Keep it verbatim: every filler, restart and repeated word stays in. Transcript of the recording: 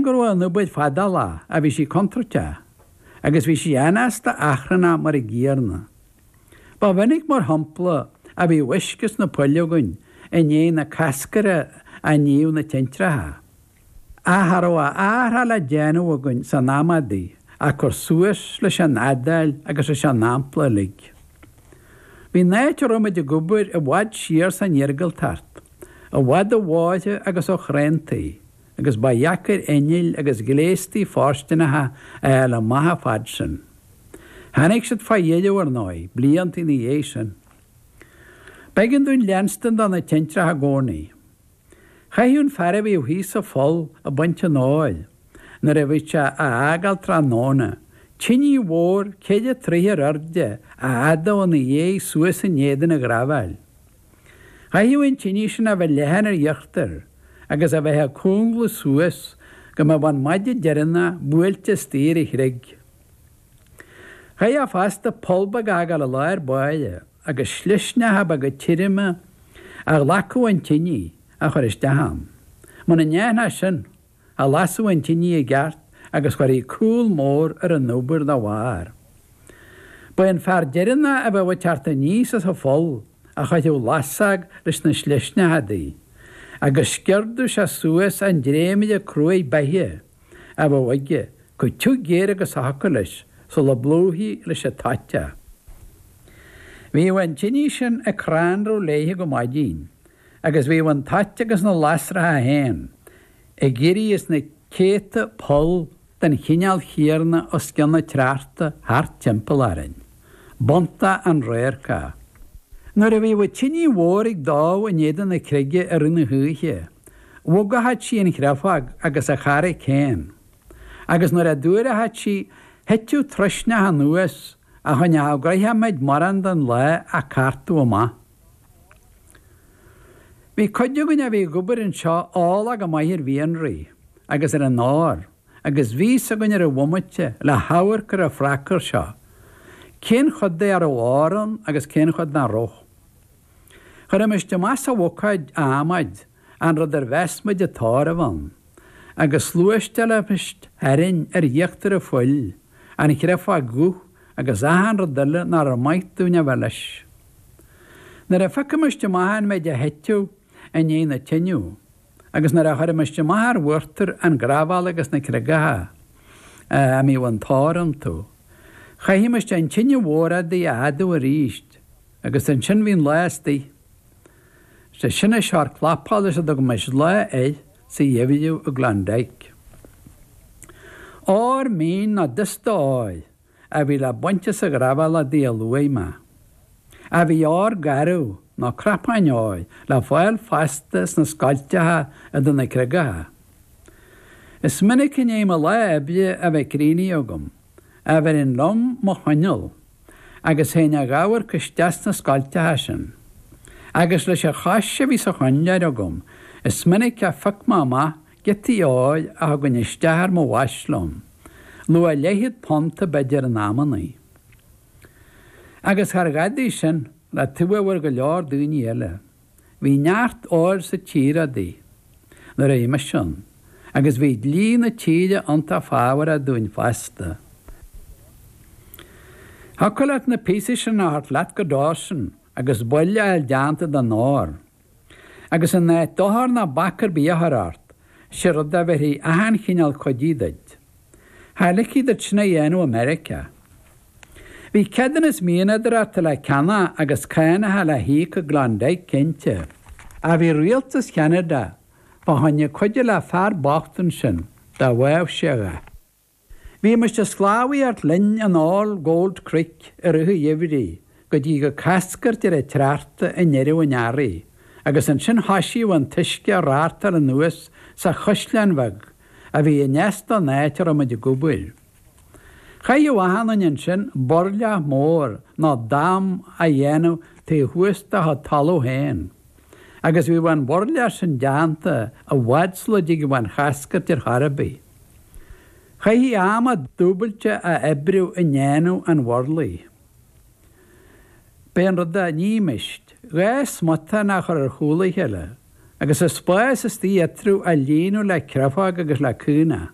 go an nubid fadala a bhí si contrate, agus bhí si anasta achranna mar a ggéarna. Ba bhanig mar hampla a bhí wiscus na poiliogain a né na cascara a níú na tintratha. Aharwa ahrala déanú again sa námadaí a chur suas leis an adail agus leis an námpla lig. Bhí náitir romid a gubir a bhhaid siar san iargal tart, a bhhaid a bháide agus ó chréntaí, agus ba jacar enil agus gléistí fástanatha a eil a maithe fad sin. Hanig siad fa dhéileú ar náid, bliant in dhé sin. Began dún leanstan dan na tintratha gcónaí. Chaithún fearbhí ó hís a fol a bainte náil, na ra bhí se a ágal tra nána, tinní mhór céide tríthar arde a adá na dhé suas a néadan a grabhail. Chaithún tinní sin a bheith lehan ar dheachtar, agus a bheith cúngla suas go ma bhain maide dearanna buailte stír i chrig. Chaith a fasta polbag agal a láir baile, agus slisnethe bag a tíirime a lacu an tinní a chuir is deham. Man na neanna sin a lasú an tinní a gceart agus chuir í cúl mór ar an nóbar na bhhair. Ba an fear dearanna a bheith tearta níos as a fol a chaithú lasag leis na slisnethe agus scirdú se suas an dréimiid a cruaigh baithe a bh waige chu tú géir agus hacha leis so le blóthaí leis a taite. Bhí bhain tinní sin a cránrú léithe go maidín, agus bhí bhain taite agus na lasratha héin, i ggéirí is na céta pol den chineal chéarna os cianna trearta thart timpeall arainn, bonta an réircha. Nuair a bhí bh tinní mhór ag dá in éidir na crige ar ina thuaithe, bhugahat sí an chreafag agus a charra céin. Agus nuair a dúir a hat sí hetú trasnethe nuas a chuine ágraithe meid maran den le a cartú amach. Bhí coideogain a bhí gubar an seo ála go maithir bhíonraí, agus ar an náir, agus bhí a goin ar a bhumaite le habhar gur a fraccar seo. Cén chud é ar a bháran agus cén chud na roch. Chur imiste más a bhucaid ámaid an rud ar bheismaid a táir a bhain, agus luaiste le pist arinn ar dheachtar a foiil, an chreafa guth agus ahan rud duile nar a maithúne bheis. Nar a facamiste maithan méid a heitiú a né na tiniú, agus nar a chuimiste maithar bhuirtar an grábháil agus na cregatha a mí bhain táran tú. Chaithimiste an tinne mhóra daí a adú a ríist, agus an sin bhíon leistaí. Se sinna seár clapáil is a do go meis le é sa dhéhidú a Glandaig. Áir mín na dusta áil a bhí le bainte sa grábháil a daí a luaime. A bhí ár garú ná crapáin áil le fáil fastas na scailtethe a do na cregathe. Is minic in éime le ebbe a bheith críní agam, a bheith in lom mo choineal, agus héine gáhar costas na scailtethe sin. Agus leis a chaise bhí sa choinleir agam, is minic a fuc máma getí áil a hagann istear mo bhaislam, lu a leiad ponta beidir an námanaí. Agus char gadaí sin le tuahar go leor dúine eile, bhí neart áir sa tíra daí, na réime sin, agus bhí lí na tíide anta fáhar a dún fasta. Hacoileat na písa sin na hart leat go dásin, agus boile eil deanta den náir. Agus an na dothar na bacar bíothart, si rud a bheith ahan chineal chodídaid. Hálaí idir sinna dhéanú America. Bhí cedan is míonadar ta le cena agus céanathe le hí go Glandaig cinnte, a bhí rialtas Canada ba thaine chuide le fear bachtain sin dá bhhaibh seaga. Bhí meiste sláhaí art linn an áil Gold Creek ar uthu dhéhidí, go dtí go cascart ar a trearta in neireadh an earraí, agus an sin hasíú an tuisce a rátar an nuas sa chusleanmhag, a bhí i neasta náitir am de gúbail. Chaithú ahan an sin borla mór ná dám a dhéanú tá thuasta ha talú héin, agus bhí bhain borla sin deanta a bhhadsla dí go bhain chascart ar Harabí. Chaithí ama dúbailte a ebriú a nnéanú an bhorlaí. Ben rud a níimist, gais mata nach ar chúla heile, agus a spáis is tí etrú a líonú le creafag agus le cúna.